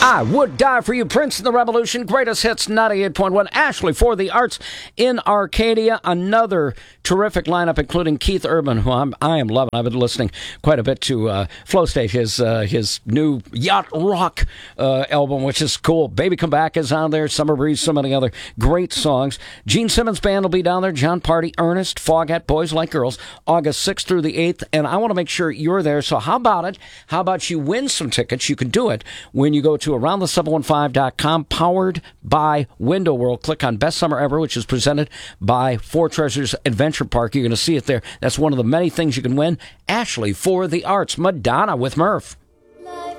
I Would Die For You, Prince and the Revolution, Greatest Hits 98.1. Ashley for the Arts in Arcadia. Another terrific lineup, including Keith Urban, who I am loving. I've been listening quite a bit to Flow State, his new yacht rock album, which is cool. Baby Come Back is on there, Summer Breeze, so many other great songs. Gene Simmons Band will be down there, John Party, Ernest, Foghat, Boys Like Girls, August 6th through the 8th, and I want to make sure you're there. So how about it? How about you win some tickets? You can do it when you go to AroundThe715.com, powered by Window World. Click on Best Summer Ever, which is presented by Four Treasures Adventure Park. You're going to see it there. That's one of the many things you can win. Ashley for the Arts. Madonna with Murph.